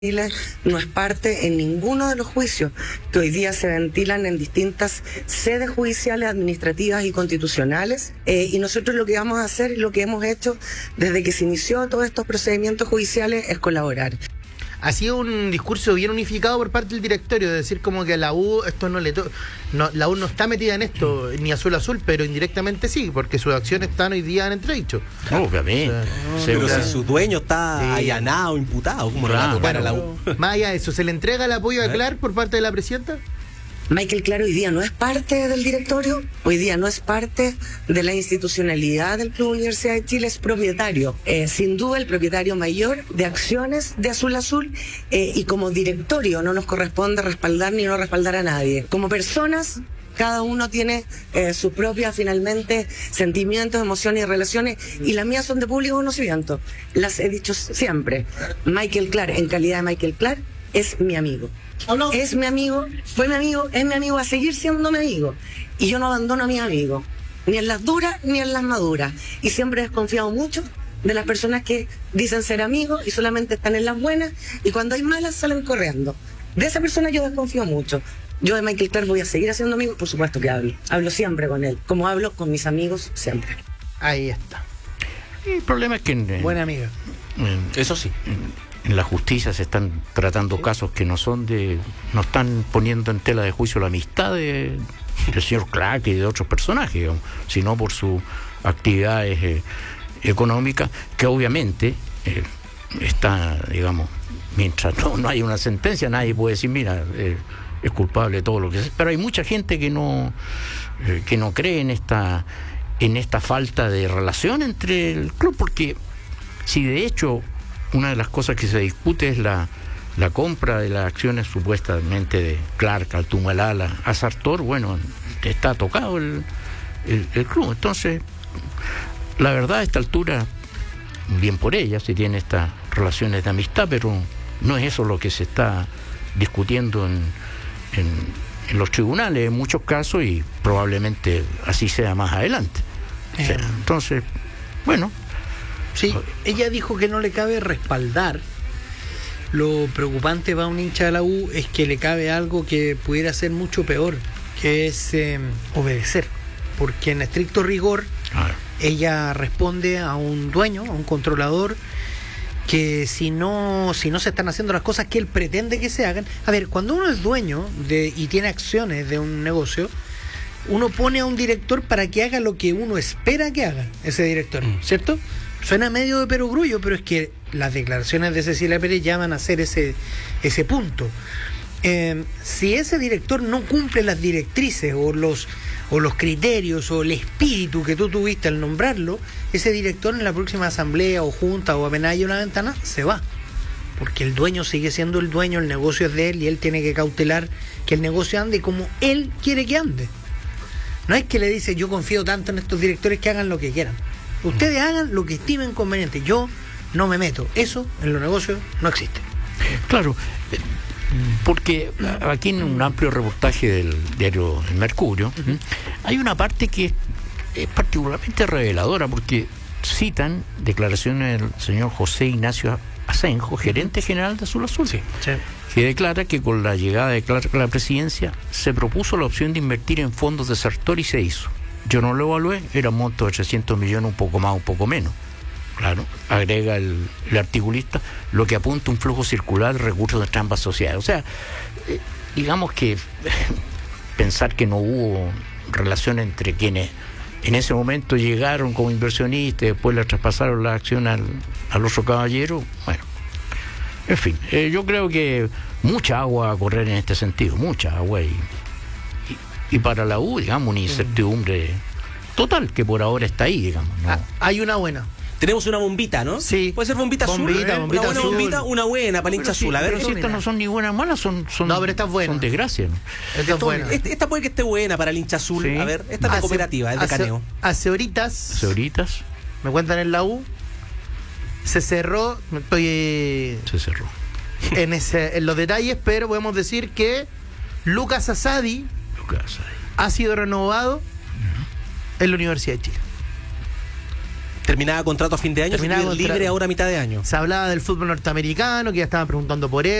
Chile no es parte en ninguno de los juicios que hoy día se ventilan en distintas sedes judiciales, administrativas y constitucionales, y nosotros lo que vamos a hacer y lo que hemos hecho desde que se inició todos estos procedimientos judiciales es colaborar. Ha sido un discurso bien unificado por parte del directorio, de decir como que a la U esto la U no está metida en esto, ni azul, pero indirectamente sí, porque sus acciones están hoy día en entredicho. Obviamente. Pero si su dueño está allanado, imputado, ¿cómo le va a tocar a la U? Más allá de eso, ¿se le entrega el apoyo a Clark por parte de la presidenta? Michael Clark hoy día no es parte del directorio, hoy día no es parte de la institucionalidad del Club Universidad de Chile, es propietario, sin duda el propietario mayor de acciones de Azul Azul, y como directorio no nos corresponde respaldar ni no respaldar a nadie. Como personas, cada uno tiene sus propias, finalmente, sentimientos, emociones y relaciones, y las mías son de público conocimiento. Las he dicho siempre. Michael Clark, en calidad de Michael Clark, es mi amigo. Es mi amigo, fue mi amigo, es mi amigo, va a seguir siendo mi amigo. Y yo no abandono a mis amigos, ni en las duras ni en las maduras. Y siempre he desconfiado mucho de las personas que dicen ser amigos y solamente están en las buenas, y cuando hay malas salen corriendo. De esa persona yo desconfío mucho. Yo de Michael Clark voy a seguir siendo amigo, por supuesto que hablo. Hablo siempre con él, como hablo con mis amigos siempre. Ahí está. El problema es que... Buena amiga. Eso sí. En la justicia se están tratando casos que no están poniendo en tela de juicio la amistad del señor Clark y de otros personajes, digamos, sino por sus actividades económicas, que obviamente está, digamos, mientras no hay una sentencia, nadie puede decir, mira, es culpable de todo lo que es. Pero hay mucha gente que no cree en esta falta de relación entre el club, porque si de hecho una de las cosas que se discute es la compra de las acciones supuestamente de Clark al Tumalala a Sartor, bueno, está tocado el club. Entonces, la verdad, a esta altura, bien por ella, si tiene estas relaciones de amistad, pero no es eso lo que se está discutiendo en los tribunales en muchos casos, y probablemente así sea más adelante. O sea, entonces, bueno. Sí, ella dijo que no le cabe respaldar. Lo preocupante para un hincha de la U es que le cabe algo que pudiera ser mucho peor, que es obedecer. Porque en estricto rigor, ella responde a un dueño, a un controlador, que si no se están haciendo las cosas que él pretende que se hagan. A ver, cuando uno es dueño y tiene acciones de un negocio, uno pone a un director para que haga lo que uno espera que haga ese director, ¿cierto? Suena medio de perogrullo, pero es que las declaraciones de Cecilia Pérez llaman a hacer ese punto. Si ese director no cumple las directrices o los criterios o el espíritu que tú tuviste al nombrarlo, ese director en la próxima asamblea o junta o apenas haya una ventana, se va. Porque el dueño sigue siendo el dueño, el negocio es de él y él tiene que cautelar que el negocio ande como él quiere que ande. No es que le dice, yo confío tanto en estos directores que hagan lo que quieran. Ustedes hagan lo que estimen conveniente. Yo no me meto. Eso en los negocios no existe. Claro, porque aquí en un amplio reportaje del diario El Mercurio, hay una parte que es particularmente reveladora, porque citan declaraciones del señor José Ignacio Asenjo, gerente general de Azul Azul, que declara que con la llegada de Clark a la presidencia se propuso la opción de invertir en fondos de Sartor y se hizo. Yo no lo evalué, era un monto de 300 millones, un poco más, un poco menos. Claro, agrega el articulista, lo que apunta un flujo circular de recursos de ambas sociedades. O sea, digamos que pensar que no hubo relación entre quienes en ese momento llegaron como inversionistas y después le traspasaron la acción al otro caballero, bueno, en fin, yo creo que mucha agua a correr en este sentido, mucha agua, y para la U, digamos, una incertidumbre total que por ahora está ahí, digamos, ¿no? Hay una buena. Tenemos una bombita, ¿no? Sí. Puede ser bombita azul. Bombita una buena azul. bombita, una buena para el hincha azul. A ver, pero si estas no son ni buenas ni malas, son no, pero esta es buena. Son desgracias, ¿no? Esta es buena. Esta puede que esté buena para el hincha azul. Sí. A ver, esta es de cooperativa, es de Caneo. Hace horitas, me cuentan en la U, se cerró, se cerró en los detalles, pero podemos decir que Lucas Asadi ha sido renovado en la Universidad de Chile. terminaba contrato a fin de año, Terminaba se quedó libre ahora a mitad de año. Se hablaba del fútbol norteamericano, que ya estaban preguntando por él.